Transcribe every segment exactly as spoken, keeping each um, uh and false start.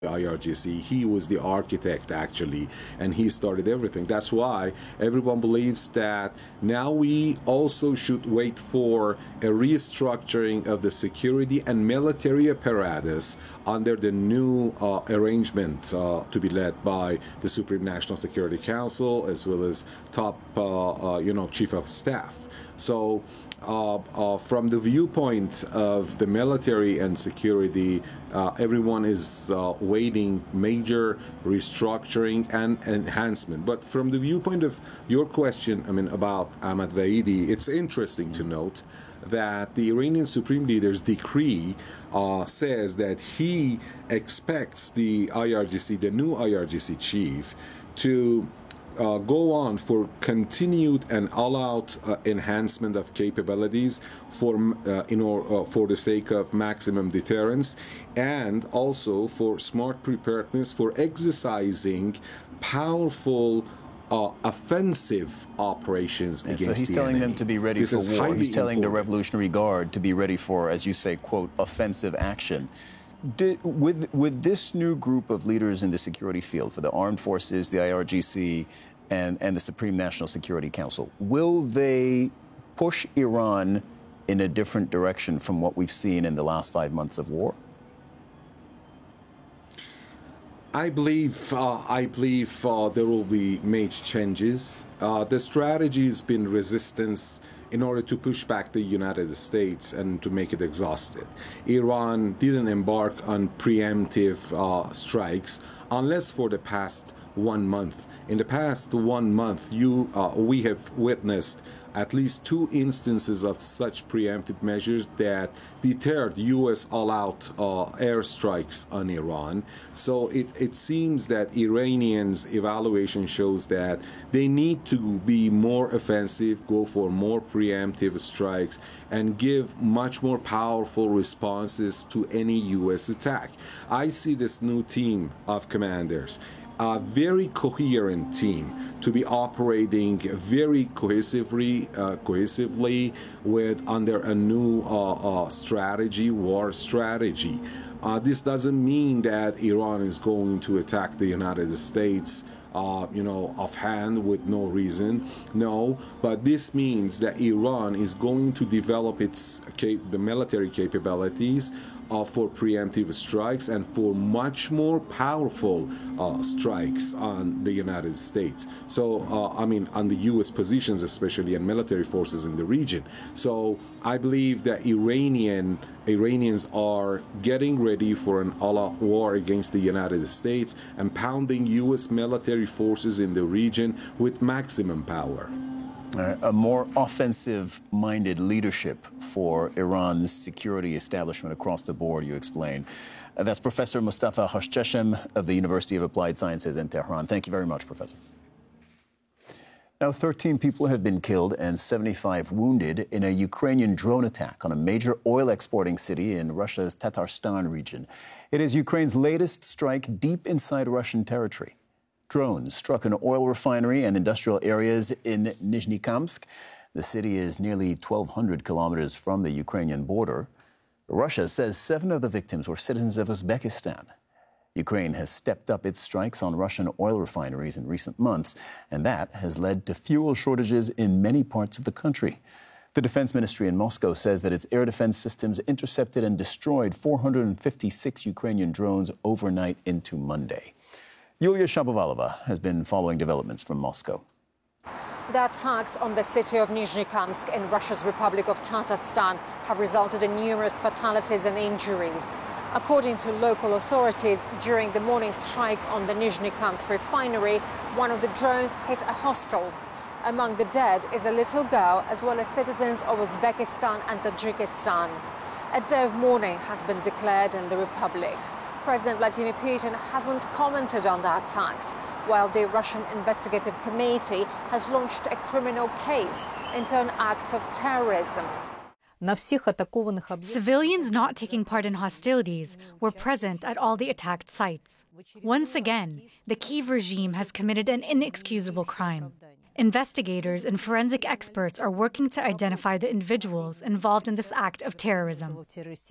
I R G C. He was the architect, actually, and he started everything. That's why everyone believes that now we also should wait for a restructuring of the security and military apparatus under the new uh, arrangement uh, to be led by the Supreme National Security Council as well as top, uh, uh, you know, chief of staff. So uh, uh, from the viewpoint of the military and security, uh, everyone is uh, waiting major restructuring and enhancement. But from the viewpoint of your question, I mean, about Ahmad Vaidi, it's interesting to note that the Iranian Supreme Leader's decree uh, says that he expects the I R G C, the new I R G C chief, to Uh, go on for continued and all-out uh, enhancement of capabilities for uh, in or, uh, for the sake of maximum deterrence, and also for smart preparedness for exercising powerful uh, offensive operations and against the so he's telling enemy. them to be ready This for war. He's telling important. the Revolutionary Guard to be ready for, as you say, quote, offensive action. Did, with, with this new group of leaders in the security field for the armed forces, the I R G C, and, and the Supreme National Security Council, will they push Iran in a different direction from what we've seen in the last five months of war? I believe uh, I believe uh, there will be major changes. Uh, the strategy has been resistance in order to push back the United States and to make it exhausted. Iran didn't embark on preemptive uh, strikes unless for the past one month. In the past one month, you uh, we have witnessed at least two instances of such preemptive measures that deterred U S all-out uh, airstrikes on Iran. So it, it seems that Iranians' evaluation shows that they need to be more offensive, go for more preemptive strikes, and give much more powerful responses to any U S attack. I see this new team of commanders, a very coherent team, to be operating very cohesively, uh, cohesively with under a new uh, uh, strategy, war strategy. Uh, this doesn't mean that Iran is going to attack the United States, uh, you know, offhand with no reason. No, but this means that Iran is going to develop its cap- the military capabilities Uh, for preemptive strikes and for much more powerful uh, strikes on the United States. So, uh, I mean, on the U S positions, especially, and military forces in the region. So, I believe that Iranian Iranians are getting ready for an all-out war against the United States and pounding U S military forces in the region with maximum power. Uh, a more offensive-minded leadership for Iran's security establishment across the board, you explain. Uh, that's Professor Mustafa Khoshcheshm of the University of Applied Sciences in Tehran. Thank you very much, Professor. Now, thirteen people have been killed and seventy-five wounded in a Ukrainian drone attack on a major oil-exporting city in Russia's Tatarstan region. It is Ukraine's latest strike deep inside Russian territory. Drones struck an oil refinery and industrial areas in Nizhnekamsk. The city is nearly twelve hundred kilometers from the Ukrainian border. Russia says seven of the victims were citizens of Uzbekistan. Ukraine has stepped up its strikes on Russian oil refineries in recent months, and that has led to fuel shortages in many parts of the country. The defense ministry in Moscow says that its air defense systems intercepted and destroyed four hundred fifty-six Ukrainian drones overnight into Monday. Yulia Shapovalova has been following developments from Moscow. The attacks on the city of Nizhnekamsk in Russia's Republic of Tatarstan have resulted in numerous fatalities and injuries. According to local authorities, during the morning strike on the Nizhnekamsk refinery, one of the drones hit a hostel. Among the dead is a little girl, as well as citizens of Uzbekistan and Tajikistan. A day of mourning has been declared in the Republic. President Vladimir Putin hasn't commented on the attacks, while the Russian Investigative Committee has launched a criminal case into an act of terrorism. Civilians not taking part in hostilities were present at all the attacked sites. Once again, the Kyiv regime has committed an inexcusable crime. Investigators and forensic experts are working to identify the individuals involved in this act of terrorism.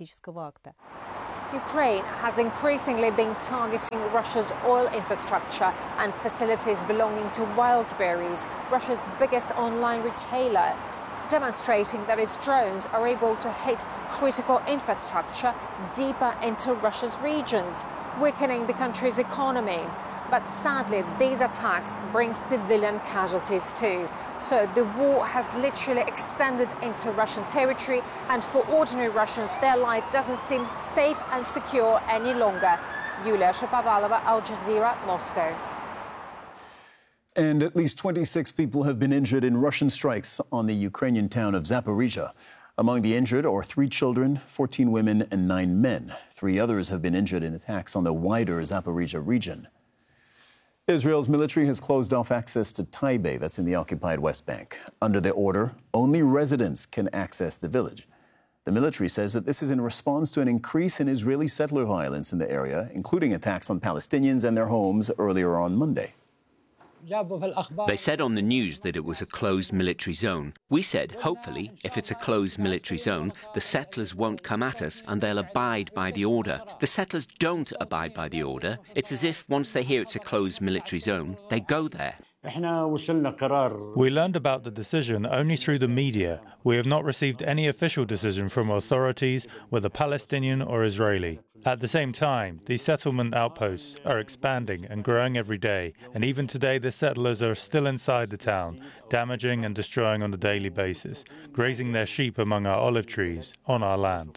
Ukraine has increasingly been targeting Russia's oil infrastructure and facilities belonging to Wildberries, Russia's biggest online retailer, demonstrating that its drones are able to hit critical infrastructure deeper into Russia's regions, weakening the country's economy. But sadly, these attacks bring civilian casualties too. So the war has literally extended into Russian territory, and for ordinary Russians, their life doesn't seem safe and secure any longer. Yulia Shapovalova, Al Jazeera, Moscow. And at least twenty-six people have been injured in Russian strikes on the Ukrainian town of Zaporizhzhia. Among the injured are three children, fourteen women, and nine men. Three others have been injured in attacks on the wider Zaporizhzhia region. Israel's military has closed off access to Taybeh, that's in the occupied West Bank. Under the order, only residents can access the village. The military says that this is in response to an increase in Israeli settler violence in the area, including attacks on Palestinians and their homes earlier on Monday. They said on the news that it was a closed military zone. We said, hopefully, if it's a closed military zone, the settlers won't come at us and they'll abide by the order. The settlers don't abide by the order. It's as if once they hear it's a closed military zone, they go there. We learned about the decision only through the media. We have not received any official decision from authorities, whether Palestinian or Israeli. At the same time, these settlement outposts are expanding and growing every day, and even today the settlers are still inside the town, damaging and destroying on a daily basis, grazing their sheep among our olive trees on our land.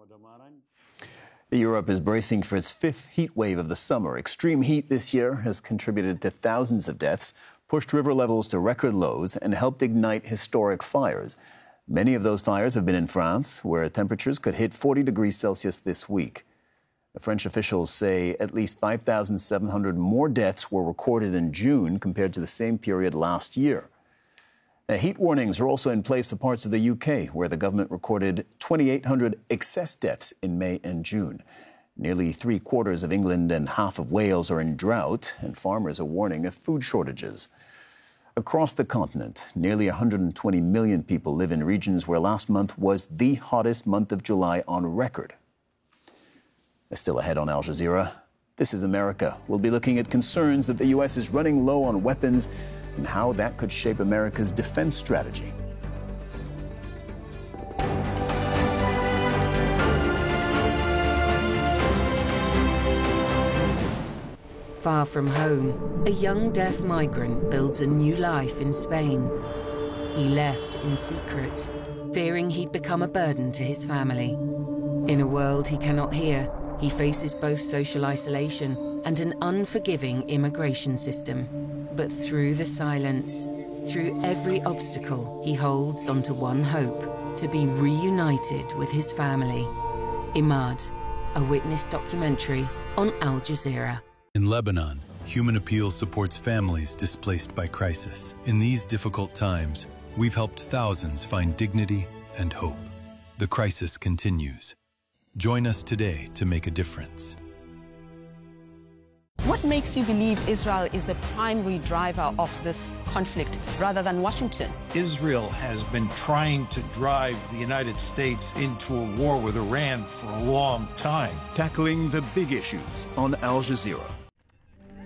Europe is bracing for its fifth heat wave of the summer. Extreme heat this year has contributed to thousands of deaths, pushed river levels to record lows, and helped ignite historic fires. Many of those fires have been in France, where temperatures could hit forty degrees Celsius this week. The French officials say at least five thousand seven hundred more deaths were recorded in June compared to the same period last year. Now, heat warnings are also in place for parts of the U K, where the government recorded twenty-eight hundred excess deaths in May and June. Nearly three quarters of England and half of Wales are in drought, and farmers are warning of food shortages. Across the continent, nearly one hundred twenty million people live in regions where last month was the hottest month of July on record. Still ahead on Al Jazeera, This is America. We'll be looking at concerns that the U S is running low on weapons and how that could shape America's defense strategy. Far from home, a young deaf migrant builds a new life in Spain. He left in secret, fearing he'd become a burden to his family. In a world he cannot hear, he faces both social isolation and an unforgiving immigration system. But through the silence, through every obstacle, he holds onto one hope: to be reunited with his family. Imad, a witness documentary on Al Jazeera. In Lebanon, Human Appeal supports families displaced by crisis. In these difficult times, we've helped thousands find dignity and hope. The crisis continues. Join us today to make a difference. What makes you believe Israel is the primary driver of this conflict rather than Washington? Israel has been trying to drive the United States into a war with Iran for a long time. Tackling the big issues on Al Jazeera.